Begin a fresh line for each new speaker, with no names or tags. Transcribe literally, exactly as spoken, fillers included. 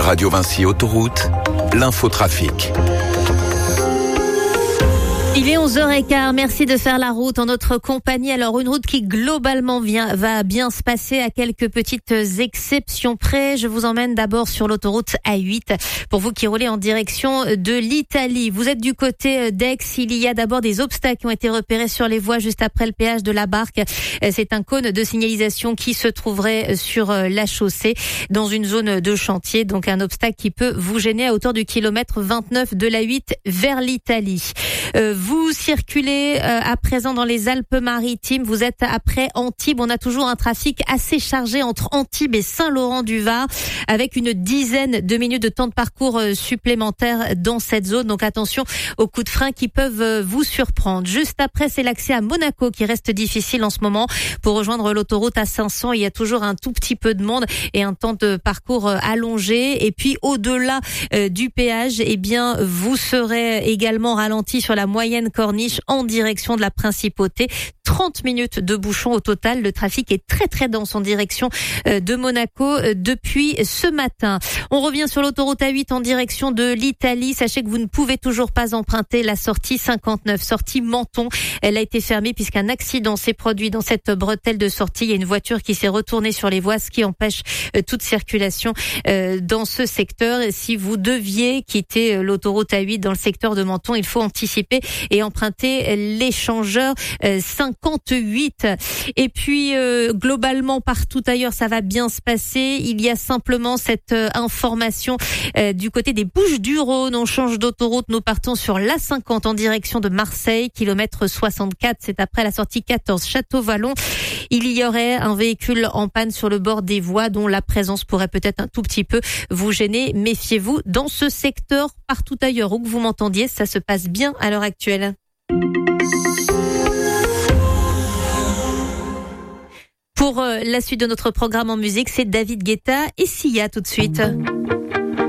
Radio Vinci Autoroute, l'infotrafic.
Il est onze heures quinze, merci de faire la route en notre compagnie. Alors une route qui globalement vient, va bien se passer à quelques petites exceptions près. Je vous emmène d'abord sur l'autoroute A huit pour vous qui roulez en direction de l'Italie. Vous êtes du côté d'Aix, il y a d'abord des obstacles qui ont été repérés sur les voies juste après le péage de la Barque. C'est un cône de signalisation qui se trouverait sur la chaussée dans une zone de chantier. Donc un obstacle qui peut vous gêner à hauteur du kilomètre vingt-neuf de l'A huit vers l'Italie. Euh, Vous circulez euh, à présent dans les Alpes-Maritimes. Vous êtes après Antibes. On a toujours un trafic assez chargé entre Antibes et Saint-Laurent-du-Var, avec une dizaine de minutes de temps de parcours euh, supplémentaires dans cette zone. Donc attention aux coups de frein qui peuvent euh, vous surprendre. Juste après, c'est l'accès à Monaco qui reste difficile en ce moment. Pour rejoindre l'autoroute à cinq cents, il y a toujours un tout petit peu de monde et un temps de parcours euh, allongé. Et puis au-delà euh, du péage, eh bien, vous serez également ralenti sur la moyenne corniche en direction de la Principauté. trente minutes de bouchon au total. Le trafic est très très dense en direction de Monaco depuis ce matin. On revient sur l'autoroute A huit en direction de l'Italie. Sachez que vous ne pouvez toujours pas emprunter la sortie cinquante-neuf, sortie Menton. Elle a été fermée puisqu'un accident s'est produit dans cette bretelle de sortie. Il y a une voiture qui s'est retournée sur les voies, ce qui empêche toute circulation dans ce secteur. Et si vous deviez quitter l'autoroute A huit dans le secteur de Menton, il faut anticiper et emprunter l'échangeur cinquante-huit. Et puis euh, globalement partout ailleurs ça va bien se passer. Il y a simplement cette euh, information euh, du côté des Bouches-du-Rhône. On change d'autoroute, nous partons sur l'A cinquante en direction de Marseille, kilomètre soixante-quatre, c'est après la sortie quatorze Château-Vallon. Il y aurait un véhicule en panne sur le bord des voies dont la présence pourrait peut-être un tout petit peu vous gêner. Méfiez-vous dans ce secteur. Partout ailleurs où que vous m'entendiez, ça se passe bien à l'heure actuelle. Pour la suite de notre programme en musique, c'est David Guetta et Sia tout de suite.